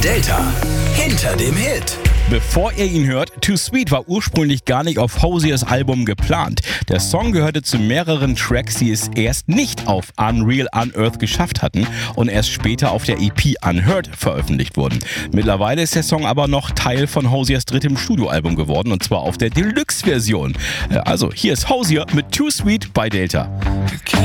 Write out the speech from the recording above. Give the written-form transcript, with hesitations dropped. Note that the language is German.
Delta hinter dem Hit. Bevor ihr ihn hört, Too Sweet war ursprünglich gar nicht auf Hoziers Album geplant. Der Song gehörte zu mehreren Tracks, die es erst nicht auf Unreal Unearthed geschafft hatten und erst später auf der EP Unheard veröffentlicht wurden. Mittlerweile ist der Song aber noch Teil von Hoziers drittem Studioalbum geworden, und zwar auf der Deluxe-Version. Also hier ist Hozier mit Too Sweet bei Delta.